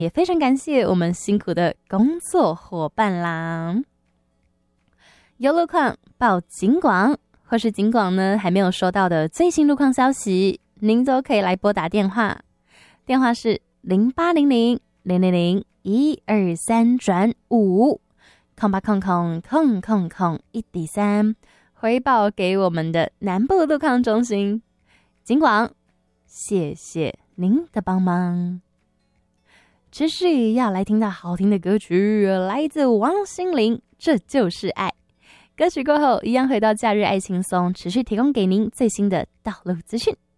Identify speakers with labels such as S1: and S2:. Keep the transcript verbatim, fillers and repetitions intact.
S1: 也非常感谢我们辛苦的工作伙伴啦。有路况报警广，或是警广呢还没有收到的最新路况消息，您都可以来拨打电话，电话是零八零零零零零一二三转五空八空空空空空一底三，回报给我们的南部路况中心。警广，谢谢您的帮忙。持续要来听到好听的歌曲，来自王心凌，《这就是爱》。歌曲过后，一样回到假日爱轻松，持续提供给您最新的道路资讯。